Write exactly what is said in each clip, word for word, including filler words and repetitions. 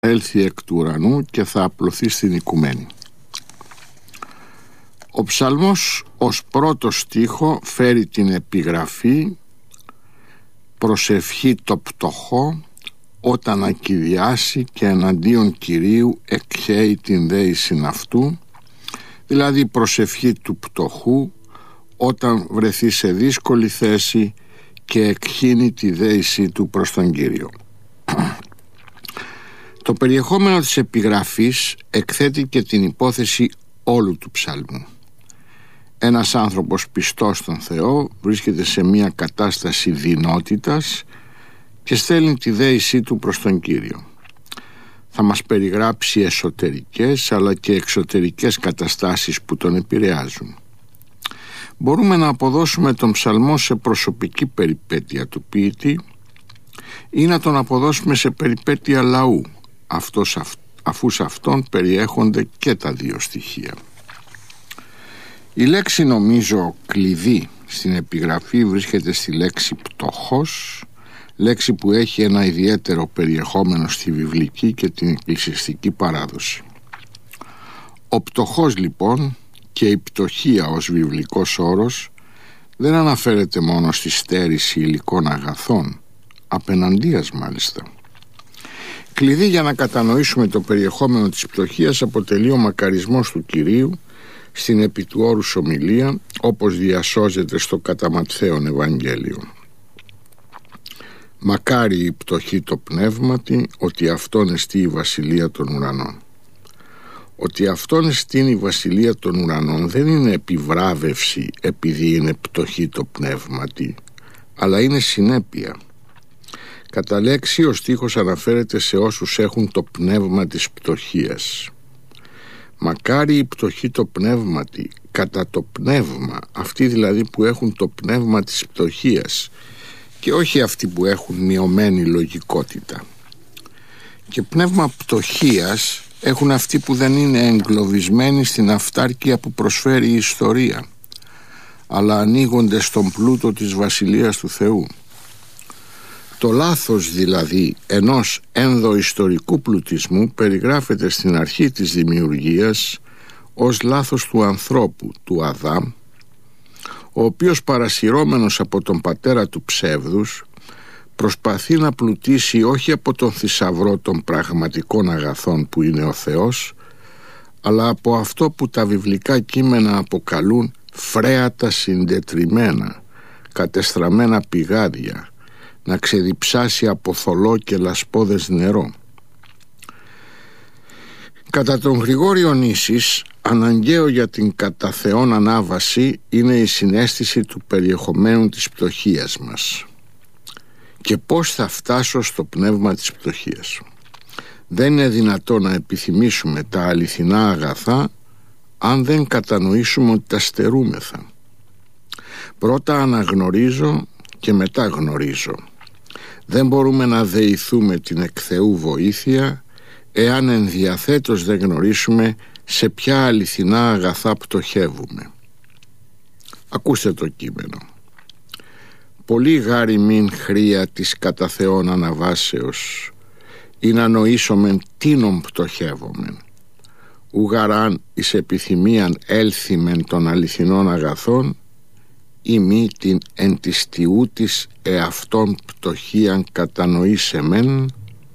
έλθει εκ του ουρανού και θα απλωθεί στην οικουμένη. Ο ψαλμός ως πρώτο στίχο φέρει την επιγραφή «Προσευχή το πτωχό όταν ακηδιάσει και εναντίον Κυρίου εκχέει την δέησιν αυτού», δηλαδή προσευχή του πτωχού όταν βρεθεί σε δύσκολη θέση και εκχύνει τη δέησή του προς τον Κύριο. Το περιεχόμενο της επιγραφής εκθέτει και την υπόθεση όλου του ψαλμού. Ένας άνθρωπος πιστός στον Θεό βρίσκεται σε μια κατάσταση δεινότητας και στέλνει τη δέησή του προς τον Κύριο. Θα μας περιγράψει εσωτερικές αλλά και εξωτερικές καταστάσεις που τον επηρεάζουν. Μπορούμε να αποδώσουμε τον ψαλμό σε προσωπική περιπέτεια του ποιητή ή να τον αποδώσουμε σε περιπέτεια λαού, αυτός, αφού σε αυτόν περιέχονται και τα δύο στοιχεία. Η λέξη νομίζω κλειδί στην επιγραφή βρίσκεται στη λέξη πτωχός, λέξη που έχει ένα ιδιαίτερο περιεχόμενο στη βιβλική και την εκκλησιαστική παράδοση. Ο πτωχός λοιπόν και η πτωχία ως βιβλικός όρος δεν αναφέρεται μόνο στη στέρηση υλικών αγαθών, απεναντίας μάλιστα. Κλειδί για να κατανοήσουμε το περιεχόμενο της πτωχίας αποτελεί ο μακαρισμός του Κυρίου στην επί του όρους ομιλία, όπως διασώζεται στο κατά Ματθαίον Ευαγγέλιο. «Μακάρι η πτωχή το πνεύματι, ότι αυτόν εστί η βασιλεία των ουρανών». Ότι αυτόν εστίν η βασιλεία των ουρανών δεν είναι επιβράβευση επειδή είναι πτωχή το πνεύματι, αλλά είναι συνέπεια. Κατά λέξη ο στίχος αναφέρεται σε όσους έχουν το πνεύμα της πτωχίας. Μακάρι η πτωχή το πνεύματι, κατά το πνεύμα, αυτοί δηλαδή που έχουν το πνεύμα της πτωχίας και όχι αυτοί που έχουν μειωμένη λογικότητα. Και πνεύμα πτωχίας έχουν αυτοί που δεν είναι εγκλωβισμένοι στην αυτάρκεια που προσφέρει η ιστορία, αλλά ανοίγονται στον πλούτο της βασιλείας του Θεού. Το λάθος δηλαδή ενός ενδοϊστορικού πλουτισμού περιγράφεται στην αρχή της δημιουργίας ως λάθος του ανθρώπου, του Αδάμ, ο οποίος παρασυρώμενος από τον πατέρα του ψεύδους προσπαθεί να πλουτίσει όχι από τον θησαυρό των πραγματικών αγαθών που είναι ο Θεός, αλλά από αυτό που τα βιβλικά κείμενα αποκαλούν φρέατα συντετριμμένα, κατεστραμμένα πηγάδια, να ξεδιψάσει από θολό και λασπόδες νερό. Κατά τον Γρηγόριο Νήσης, αναγκαίο για την κατά Θεόν ανάβαση είναι η συναίσθηση του περιεχομένου της πτωχίας μας. Και πώς θα φτάσω στο πνεύμα της πτωχίας? Δεν είναι δυνατό να επιθυμήσουμε τα αληθινά αγαθά αν δεν κατανοήσουμε ότι τα στερούμεθα. Πρώτα αναγνωρίζω και μετά γνωρίζω. Δεν μπορούμε να δεηθούμε την εκ Θεού βοήθεια εάν ενδιαθέτως δεν γνωρίσουμε σε ποια αληθινά αγαθά πτωχεύουμε. Ακούστε το κείμενο. «Πολύ γάρι μην χρία της κατά Θεόν αναβάσεως, ή να νοήσομεν τίνον πτωχεύομεν, ουγαράν εις επιθυμίαν έλθιμεν των αληθινών αγαθών, ή μη την εν της τιούτης εαυτόν πτωχίαν κατανοήσεμεν,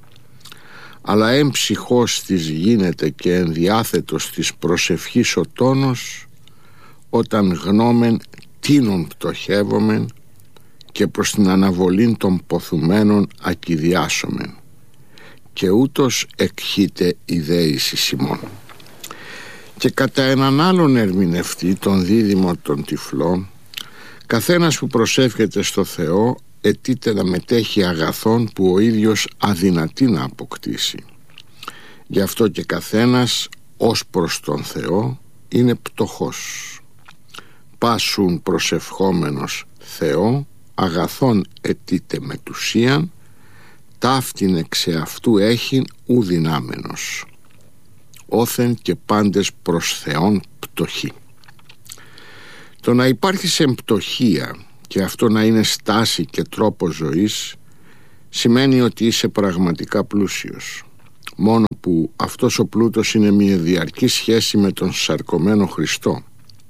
αλλά εν ψυχός της γίνεται και ενδιάθετος της προσευχής ο τόνος, όταν γνώμεν τίνον πτωχεύομεν και προς την αναβολήν των ποθουμένων ακηδιάσομεν, και ούτως εκχύται η δέηση ημών». Και κατά έναν άλλον ερμηνευτή, τον δίδυμο των τυφλών, καθένας που προσεύχεται στο Θεό αιτείται να μετέχει αγαθών που ο ίδιος αδυνατεί να αποκτήσει. Γι' αυτό και καθένας ως προς τον Θεό είναι πτωχός. Πάσουν προσευχόμενος Θεό, αγαθών αιτείται μετουσίαν, ταύτην εξ εαυτού έχειν ου δυνάμενος. Όθεν και πάντες προς Θεόν πτωχή. Το να υπάρχει σε πτωχία και αυτό να είναι στάση και τρόπο ζωής σημαίνει ότι είσαι πραγματικά πλούσιος. μόνο που αυτός ο πλούτος είναι μια διαρκή σχέση με τον σαρκωμένο Χριστό.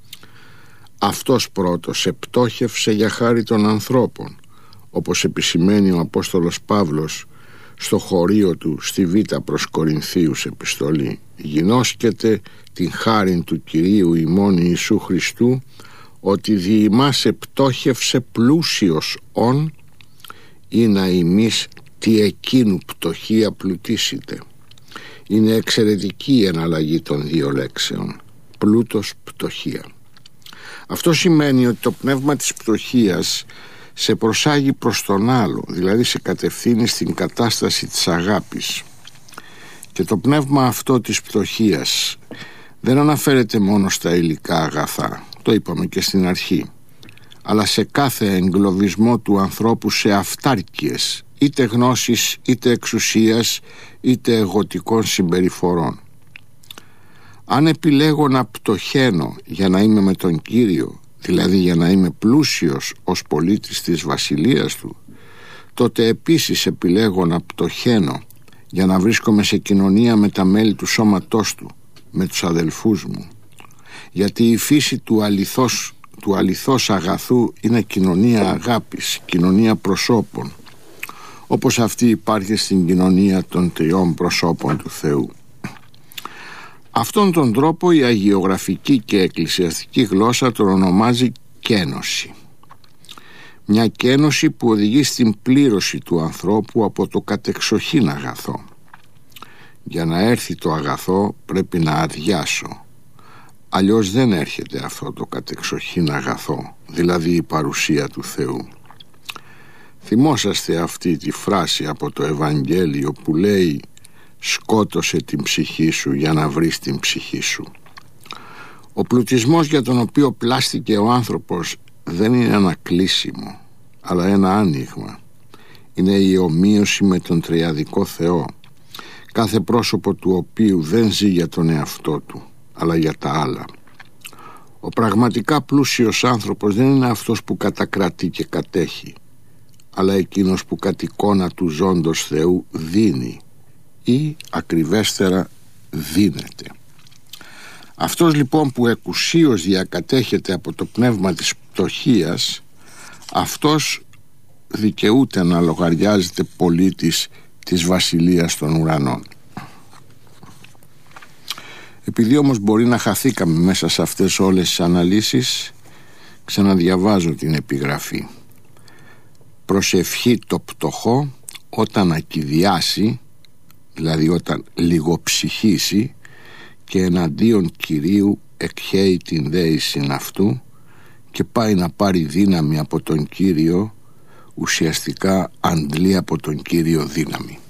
Αυτός πρώτος επτόχευσε για χάρη των ανθρώπων, όπως επισημαίνει ο Απόστολος Παύλος στο χωρίο του στη Β' προς Κορινθίους επιστολή. Γινώσκεται την χάριν του Κυρίου ημών Ιησού Χριστού, ότι δι' ημάς επτόχευσε πλούσιος ον, ή να ημείς τι εκείνου πτωχία πλουτίσετε. Είναι εξαιρετική η εναλλαγή των δύο λέξεων, πλούτος, πτωχία. Αυτό σημαίνει ότι το πνεύμα της πτωχίας σε προσάγει προς τον άλλο, δηλαδή σε κατευθύνει στην κατάσταση της αγάπης. Και το πνεύμα αυτό της πτωχίας δεν αναφέρεται μόνο στα υλικά αγαθά, το είπαμε και στην αρχή, αλλά σε κάθε εγκλωβισμό του ανθρώπου σε αυτάρκειες, είτε γνώσης, είτε εξουσίας, είτε εγωτικών συμπεριφορών. Αν επιλέγω να πτωχαίνω για να είμαι με τον Κύριο, δηλαδή για να είμαι πλούσιος ως πολίτης της βασιλείας του, τότε επίσης επιλέγω να πτωχαίνω για να βρίσκομαι σε κοινωνία με τα μέλη του σώματός του, με τους αδελφούς μου, γιατί η φύση του αληθώς, του αληθώς αγαθού είναι κοινωνία αγάπης, κοινωνία προσώπων, όπως αυτή υπάρχει στην κοινωνία των τριών προσώπων του Θεού. Αυτόν τον τρόπο η αγιογραφική και εκκλησιαστική γλώσσα τον ονομάζει κένωση. Μια κένωση που οδηγεί στην πλήρωση του ανθρώπου από το κατεξοχήν αγαθό. Για να έρθει το αγαθό πρέπει να αδειάσω. Αλλιώς δεν έρχεται αυτό το κατεξοχήν αγαθό, δηλαδή η παρουσία του Θεού. Θυμόσαστε αυτή τη φράση από το Ευαγγέλιο που λέει «Σκότωσε την ψυχή σου για να βρεις την ψυχή σου». Ο πλουτισμός για τον οποίο πλάστηκε ο άνθρωπος δεν είναι ένα κλείσιμο, αλλά ένα άνοιγμα. Είναι η ομοίωση με τον τριαδικό Θεό, κάθε πρόσωπο του οποίου δεν ζει για τον εαυτό του, αλλά για τα άλλα. Ο πραγματικά πλούσιος άνθρωπος δεν είναι αυτός που κατακρατεί και κατέχει, αλλά εκείνος που κατ' εικόνα του ζώντος Θεού δίνει, ή ακριβέστερα δίνεται. Αυτός λοιπόν που εκουσίως διακατέχεται από το πνεύμα της πτωχίας, αυτός δικαιούται να λογαριάζεται πολίτης της βασιλείας των ουρανών. Επειδή όμως μπορεί να χαθήκαμε μέσα σε αυτές όλες τις αναλύσεις, ξαναδιαβάζω την επιγραφή. Προσευχή το πτωχό όταν ακηδιάσει, δηλαδή όταν λιγοψυχήσει, και εναντίον Κυρίου εκχέει την δέησιν αυτού και πάει να πάρει δύναμη από τον Κύριο, ουσιαστικά αντλεί από τον Κύριο δύναμη.